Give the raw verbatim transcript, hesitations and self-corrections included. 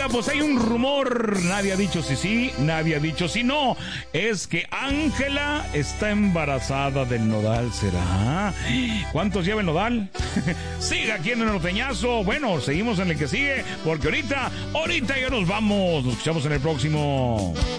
Oiga, pues hay un rumor, nadie ha dicho si sí, nadie ha dicho si no. Es que Ángela está embarazada del Nodal, ¿será? ¿Cuántos lleva el Nodal? Siga aquí en el norteñazo. Bueno, seguimos en el que sigue, porque ahorita, ahorita ya nos vamos. Nos escuchamos en el próximo.